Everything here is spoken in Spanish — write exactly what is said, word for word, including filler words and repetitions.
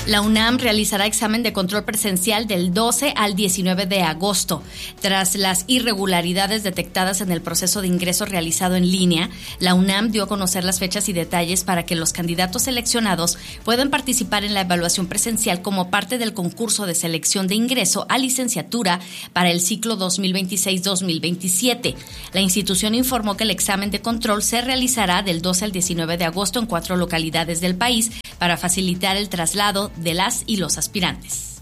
La UNAM realizará examen de control presencial del doce al diecinueve de agosto. Tras las irregularidades detectadas en el proceso de ingreso realizado en línea, la UNAM dio a conocer las fechas y detalles para que los candidatos seleccionados puedan participar en la evaluación presencial como parte del concurso de selección de ingreso a licenciatura para el ciclo dos mil veintiséis dos mil veintisiete. La institución informó que el examen de control se realizará del doce al diecinueve de agosto en cuatro localidades del país para facilitar el traslado de las y los aspirantes.